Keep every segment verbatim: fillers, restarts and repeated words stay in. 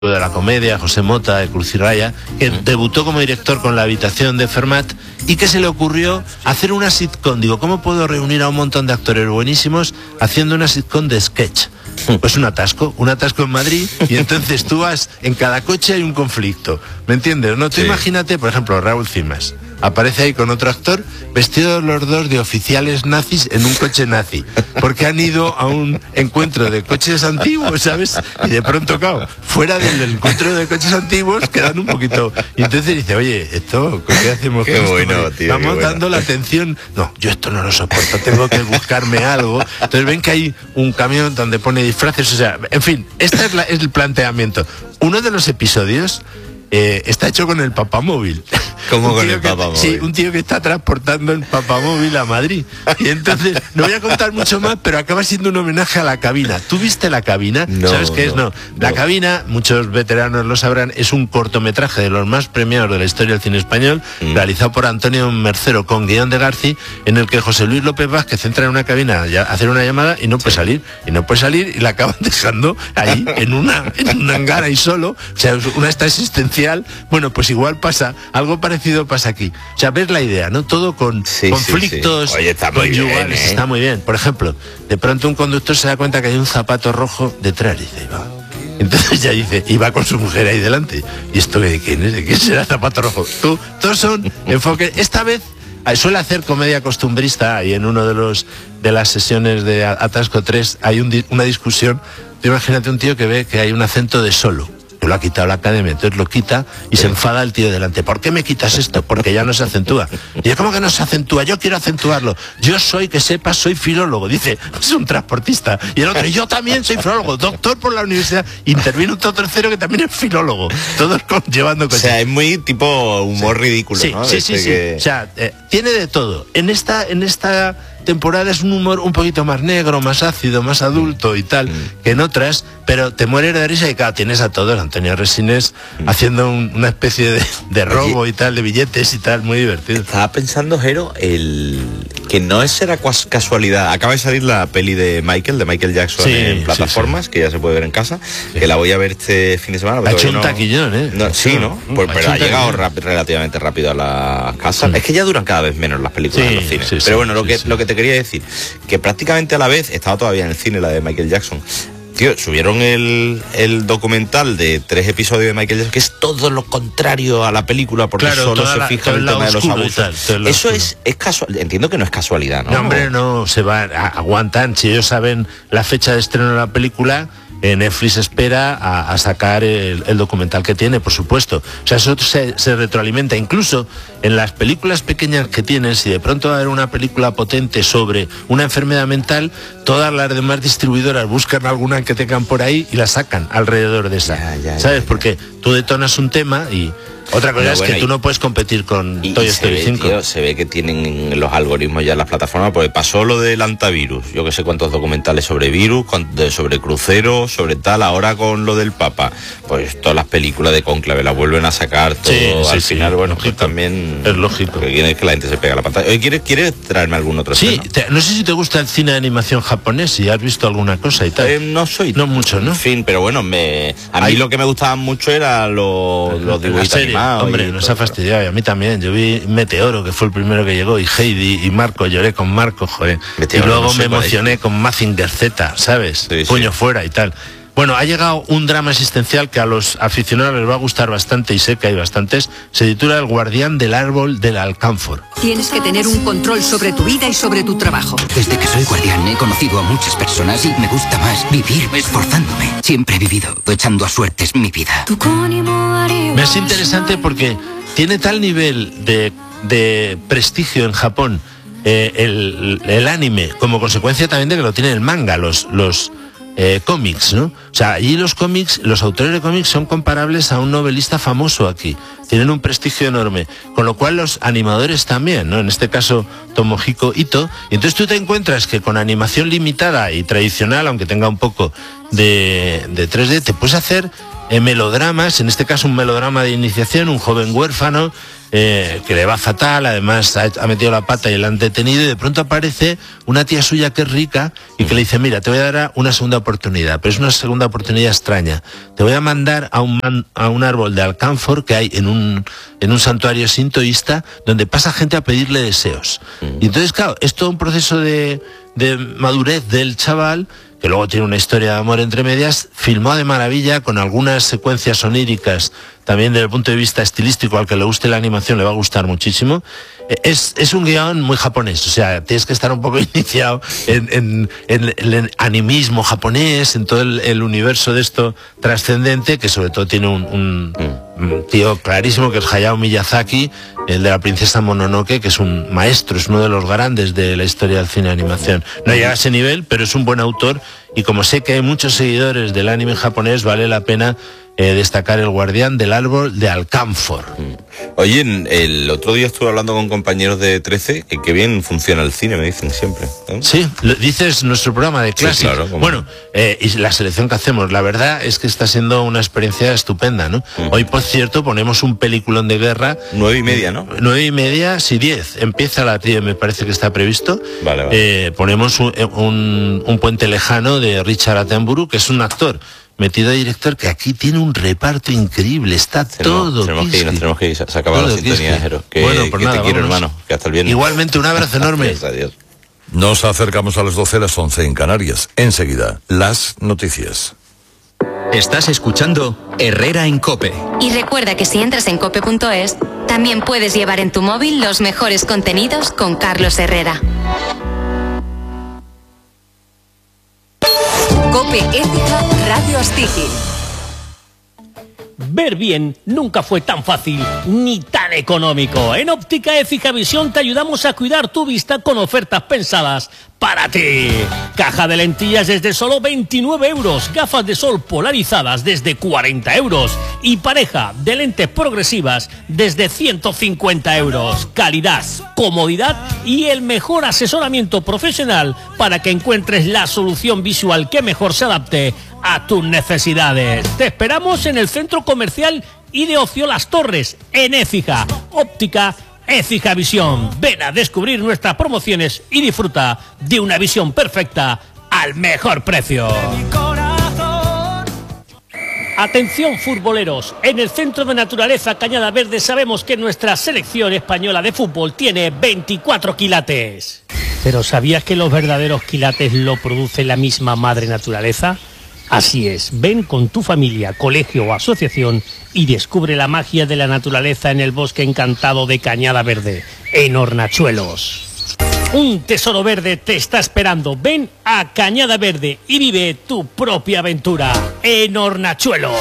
de la comedia, José Mota, de Cruz y Raya, que debutó como director con La habitación de Fermat y que se le ocurrió hacer una sitcom. Digo, ¿cómo puedo reunir a un montón de actores buenísimos haciendo una sitcom de sketch? Pues un atasco, un atasco en Madrid, y entonces tú vas, en cada coche hay un conflicto, ¿me entiendes? No, tú sí. Imagínate, por ejemplo, Raúl Cimas aparece ahí con otro actor, vestidos los dos de oficiales nazis en un coche nazi, porque han ido a un encuentro de coches antiguos, ¿sabes? Y de pronto, claro, fuera del encuentro de coches antiguos quedan un poquito, y entonces dice, oye, esto, ¿qué hacemos qué con bueno, esto? Tío, Vamos qué dando bueno. la atención, no, yo esto no lo soporto, tengo que buscarme algo. Entonces ven que hay un camión donde pone disfraces, o sea, en fin, este es, la, es el planteamiento. Uno de los episodios Eh, está hecho con el papamóvil. ¿Cómo con el que, papamóvil? Sí, un tío que está transportando el papamóvil a Madrid. Y entonces, no voy a contar mucho más, pero acaba siendo un homenaje a la cabina. ¿Tú viste la cabina? No, ¿Sabes qué no, es? No. La no. cabina, muchos veteranos lo sabrán, es un cortometraje de los más premiados de la historia del cine español, mm. realizado por Antonio Mercero con guión de Garci, en el que José Luis López Vázquez entra en una cabina a hacer una llamada y no puede salir. Y no puede salir y la acaban dejando ahí en una en un hangar ahí solo. O sea, una esta existencial. Bueno, pues igual pasa, algo parecido pasa aquí. O sea, ves la idea, ¿no? Todo con sí, conflictos sí, sí. Oye, está muy conyugales, bien, ¿eh? Está muy bien. Por ejemplo, de pronto un conductor se da cuenta que hay un zapato rojo detrás, dice, va. Entonces ya dice, y va con su mujer ahí delante. ¿Y esto de quién es? ¿De quién será el zapato rojo? Tú, todos son enfoques. Esta vez suele hacer comedia costumbrista, y en uno de los de las sesiones de Atasco tres hay un, una discusión. Imagínate un tío que ve que hay un acento de solo, que lo ha quitado la academia, entonces lo quita y se enfada el tío delante. ¿Por qué me quitas esto? Porque ya no se acentúa. Y yo, ¿cómo que no se acentúa? Yo quiero acentuarlo. Yo soy, que sepas, soy filólogo. Dice, es un transportista. Y el otro, yo también soy filólogo, doctor por la universidad. Interviene un tercero que también es filólogo. Todos con, llevando coches. O sea, es muy tipo humor sí. ridículo, sí, ¿no? Sí, este sí, que... sí. O sea, eh, tiene de todo. En esta, en esta temporada es un humor un poquito más negro, más ácido, más adulto y tal, mm. que en otras, pero te mueres de risa y claro, tienes a todos. Antonio Resines mm. haciendo un, una especie de, de robo Oye, y tal, de billetes y tal, muy divertido. Estaba pensando, Jero, el que no es será casualidad. Acaba de salir la peli de Michael, de Michael Jackson sí, en plataformas, sí, sí. que ya se puede ver en casa, sí. que la voy a ver este fin de semana. Ha hecho un no, taquillón, ¿eh? No, sí, ¿no? Pues, ha pero ha llegado rap, relativamente rápido a la casa. Mm. Es que ya duran cada vez menos las películas sí, en los cines. Sí, pero sí, bueno, lo, sí, que, sí. lo que te quería decir, que prácticamente a la vez, estaba todavía en el cine la de Michael Jackson. Tío, subieron el, el documental de tres episodios de Michael Jackson, que es todo lo contrario a la película, porque claro, solo se la, fija en el tema de los abusos. Tal, Eso es, es casual, entiendo que no es casualidad, ¿no? No, hombre, no, se van, aguantan, si ellos saben la fecha de estreno de la película, eh, Netflix espera a, a sacar el, el documental que tiene, por supuesto. O sea, eso se, se retroalimenta. Incluso en las películas pequeñas que tienen, si de pronto va a haber una película potente sobre una enfermedad mental, todas las demás distribuidoras buscan alguna que tengan por ahí y la sacan alrededor de esa. Ya, ya, ¿sabes? Ya, ya. Porque tú detonas un tema y... Otra cosa no, es bueno, que tú y, no puedes competir con y, Toy y Story ve, cinco. Tío, se ve que tienen los algoritmos ya en las plataformas, porque pasó lo del antivirus. Yo que sé cuántos documentales sobre virus, sobre cruceros, sobre tal. Ahora con lo del Papa, pues todas las películas de Cónclave las vuelven a sacar todo. Sí, sí, al final, sí, bueno, pues también es lógico. Que quiere que la gente se pega a la pantalla. Oye, ¿quieres, ¿quieres traerme algún otro? Sí, te, no sé si te gusta el cine de animación japonés, si has visto alguna cosa y tal. Eh, no soy. No mucho, ¿no? En fin, pero bueno, me, a mí Hay... lo que me gustaba mucho era los, los dibujos animados. Hombre, nos ha fastidiado, y a mí también. Yo vi Meteoro, que fue el primero que llegó, y Heidi, y Marco, lloré con Marco, joder. Meteoro, y luego no me emocioné con Mazinger Z, ¿sabes? Sí, Puño sí. fuera y tal. Bueno, ha llegado un drama existencial que a los aficionados les va a gustar bastante, y sé que hay bastantes. Se titula El guardián del árbol del alcánfor. Tienes que tener un control sobre tu vida y sobre tu trabajo. Desde que soy guardián he conocido a muchas personas y me gusta más vivir esforzándome. Siempre he vivido echando a suertes mi vida. Me es interesante porque tiene tal nivel de, de prestigio en Japón eh, el, el anime, como consecuencia también de que lo tiene el manga, los... los Eh, cómics, ¿no? O sea, allí los cómics, los autores de cómics son comparables a un novelista famoso aquí. Tienen un prestigio enorme. Con lo cual los animadores también, ¿no? En este caso, Tomohiko Ito. Y entonces tú te encuentras que con animación limitada y tradicional, aunque tenga un poco de, de tres D, te puedes hacer eh, melodramas, en este caso un melodrama de iniciación, un joven huérfano eh, que le va fatal, además ha, ha metido la pata y le han detenido, y de pronto aparece una tía suya que es rica y que le dice, mira, te voy a dar una segunda oportunidad, pero es una segunda oportunidad extraña. Te voy a mandar a un, man, a un árbol de alcánfor que hay en un, en un santuario sintoísta donde pasa gente a pedirle deseos. Y entonces, claro, es todo un proceso de, de madurez del chaval, que luego tiene una historia de amor entre medias, filmado de maravilla, con algunas secuencias oníricas, también desde el punto de vista estilístico. Al que le guste la animación le va a gustar muchísimo. Es, es un guión muy japonés, o sea, tienes que estar un poco iniciado en, en, en, en el animismo japonés, en todo el, el universo de esto trascendente, que sobre todo tiene un, un, un tío clarísimo, que es Hayao Miyazaki, el de la princesa Mononoke, que es un maestro, es uno de los grandes de la historia del cine de animación. No llega a ese nivel, pero es un buen autor, y como sé que hay muchos seguidores del anime japonés, vale la pena eh, destacar El guardián del árbol de alcánfor. Oye, el otro día estuve hablando con compañeros de trece, y que bien funciona el cine, me dicen siempre, ¿no? Sí, lo dices nuestro programa de Classic. Sí, claro, bueno, eh, y la selección que hacemos, la verdad es que está siendo una experiencia estupenda, ¿no? Uh-huh. Hoy, por cierto, ponemos un peliculón de guerra. Nueve y media, ¿no? Nueve y media, sí, diez. Empieza la tía, me parece que está previsto. Vale, vale. Eh, ponemos un, un, un puente lejano de Richard Attenborough, que es un actor metido de director que aquí tiene un reparto increíble, está tenemos, todo. Tenemos que ir, nos tenemos que ir, se ha acabado la sintonía, Jero. Que, bueno, pues que nada, te quiero, vámonos. hermano, que hasta el viernes. Igualmente, un abrazo enorme. Adiós, adiós. Nos acercamos a las doce, las once en Canarias. Enseguida, las noticias. Estás escuchando Herrera en COPE. Y recuerda que si entras en cope punto es, también puedes llevar en tu móvil los mejores contenidos con Carlos Herrera. COPE Écija Radio Astigi. Ver bien nunca fue tan fácil ni tan económico. En Óptica Écija Visión te ayudamos a cuidar tu vista con ofertas pensadas para ti. Caja de lentillas desde solo veintinueve euros, gafas de sol polarizadas desde cuarenta euros y pareja de lentes progresivas desde ciento cincuenta euros. Calidad, comodidad y el mejor asesoramiento profesional para que encuentres la solución visual que mejor se adapte a tus necesidades. Te esperamos en el Centro Comercial y de Ocio Las Torres, en Écija. Óptica Écija Visión. Ven a descubrir nuestras promociones y disfruta de una visión perfecta al mejor precio. Atención futboleros, en el Centro de Naturaleza Cañada Verde sabemos que nuestra selección española de fútbol tiene veinticuatro quilates. ¿Pero sabías que los verdaderos quilates lo produce la misma madre naturaleza? Así es, ven con tu familia, colegio o asociación y descubre la magia de la naturaleza en el bosque encantado de Cañada Verde, en Hornachuelos. Un tesoro verde te está esperando. Ven a Cañada Verde y vive tu propia aventura en Hornachuelos.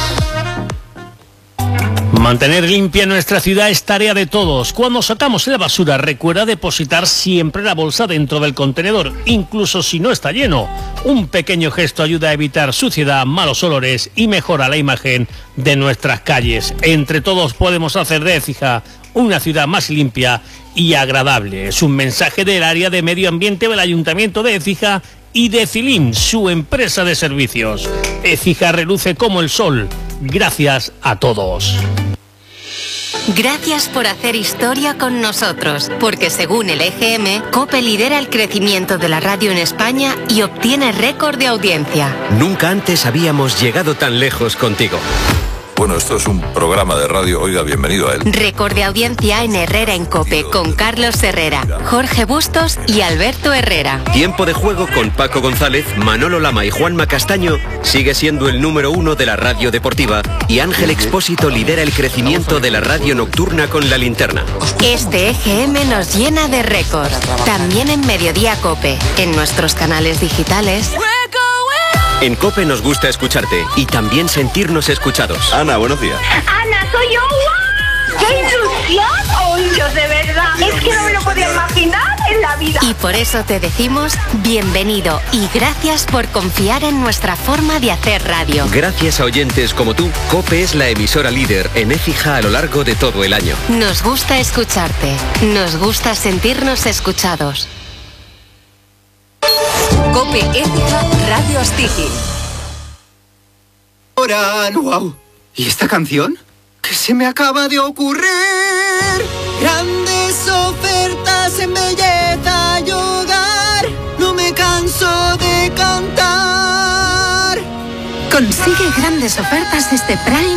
Mantener limpia nuestra ciudad es tarea de todos. Cuando sacamos la basura, recuerda depositar siempre la bolsa dentro del contenedor, incluso si no está lleno. Un pequeño gesto ayuda a evitar suciedad, malos olores y mejora la imagen de nuestras calles. Entre todos podemos hacer de Écija una ciudad más limpia y agradable. Es un mensaje del área de medio ambiente del Ayuntamiento de Écija y de Cilim, su empresa de servicios. Écija reluce como el sol. Gracias a todos. Gracias por hacer historia con nosotros, porque según el E G M, COPE lidera el crecimiento de la radio en España y obtiene récord de audiencia. Nunca antes habíamos llegado tan lejos contigo. Bueno, esto es un programa de radio. Oiga, bienvenido a él. Récord de audiencia en Herrera en COPE con Carlos Herrera, Jorge Bustos y Alberto Herrera. Tiempo de juego con Paco González, Manolo Lama y Juanma Castaño sigue siendo el número uno de la radio deportiva y Ángel Expósito lidera el crecimiento de la radio nocturna con La Linterna. Este E G M nos llena de récord. También en Mediodía COPE, en nuestros canales digitales. En COPE nos gusta escucharte y también sentirnos escuchados. Ana, buenos días. Ana, soy yo. ¡Wow! ¡Qué ilusión! ¡Oh, Dios, de verdad! Es que no me lo podía imaginar en la vida. Y por eso te decimos bienvenido y gracias por confiar en nuestra forma de hacer radio. Gracias a oyentes como tú, COPE es la emisora líder en Écija a lo largo de todo el año. Nos gusta escucharte. Nos gusta sentirnos escuchados. COPE Écija Radio Astigi. Wow. ¿Y esta canción? ¿Qué se me acaba de ocurrir? Grandes ofertas en belleza y hogar. No me canso de cantar. Consigue grandes ofertas este Prime